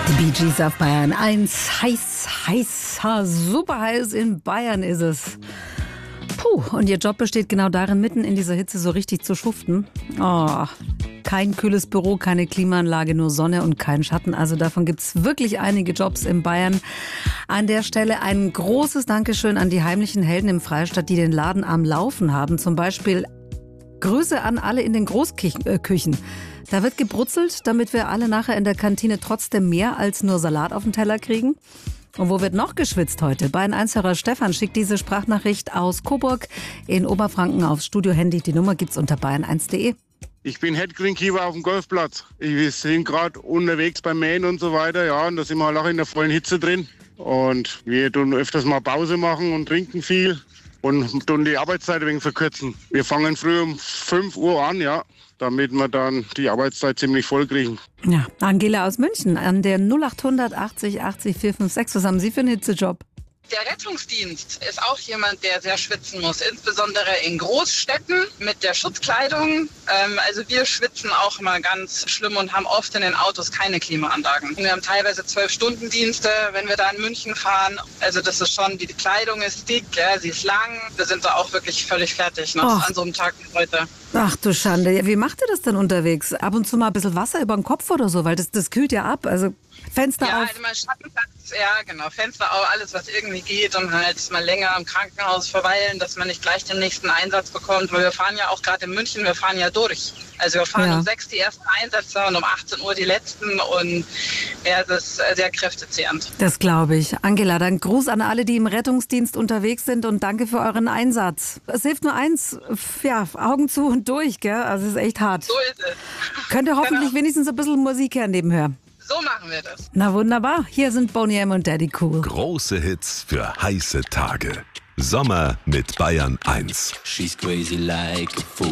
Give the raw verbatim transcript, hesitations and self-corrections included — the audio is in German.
Die Bee Gees auf Bayern eins. Heiß, heißer, super heiß in Bayern ist es. Puh, und ihr Job besteht genau darin, mitten in dieser Hitze so richtig zu schuften. Oh, kein kühles Büro, keine Klimaanlage, nur Sonne und kein Schatten. Also davon gibt es wirklich einige Jobs in Bayern. An der Stelle ein großes Dankeschön an die heimlichen Helden im Freistaat, die den Laden am Laufen haben. Zum Beispiel Grüße an alle in den Großküchen. Da wird gebrutzelt, damit wir alle nachher in der Kantine trotzdem mehr als nur Salat auf den Teller kriegen. Und wo wird noch geschwitzt heute? Bayern eins-Hörer Stefan schickt diese Sprachnachricht aus Coburg in Oberfranken aufs Studio-Handy. Die Nummer gibt's unter bayern eins punkt de. Ich bin Head Greenkeeper auf dem Golfplatz. Wir sind gerade unterwegs beim Mähen und so weiter. Ja, und da sind wir halt auch in der vollen Hitze drin. Und wir tun öfters mal Pause machen und trinken viel. Und tun die Arbeitszeit ein wenig verkürzen. Wir fangen früh um fünf Uhr an, ja, damit wir dann die Arbeitszeit ziemlich voll kriegen. Ja, Angela aus München an der null acht hundert achtzig achtzig vier fünf sechs. Was haben Sie für einen Hitzejob? Der Rettungsdienst ist auch jemand, der sehr schwitzen muss, insbesondere in Großstädten mit der Schutzkleidung. Ähm, also wir schwitzen auch immer ganz schlimm und haben oft in den Autos keine Klimaanlagen. Wir haben teilweise zwölf-Stunden-Dienste, wenn wir da in München fahren. Also das ist schon, die Kleidung ist dick, ja, sie ist lang. Wir sind da auch wirklich völlig fertig noch Och. an so einem Tag wie heute. Ach du Schande. Wie macht ihr das denn unterwegs? Ab und zu mal ein bisschen Wasser über den Kopf oder so? Weil das, das kühlt ja ab. Also Fenster ja, auf. also mal Schattenplatz, ja genau, Fenster auf, alles was irgendwie geht und halt mal länger im Krankenhaus verweilen, dass man nicht gleich den nächsten Einsatz bekommt, weil wir fahren ja auch gerade in München, wir fahren ja durch. Also wir fahren Ja. um sechs die ersten Einsätze und um achtzehn Uhr die letzten und ja, das ist sehr kräftezehrend. Das glaube ich. Angela, dann Gruß an alle, die im Rettungsdienst unterwegs sind und danke für euren Einsatz. Es hilft nur eins, ja, Augen zu und durch, gell? Also es ist echt hart. So ist es. Könnt ihr hoffentlich Genau. wenigstens ein bisschen Musik hören nebenher. So machen wir das. Na wunderbar, hier sind Boney M und Daddy Cool. Große Hits für heiße Tage. Sommer mit Bayern eins. She's crazy like a fool.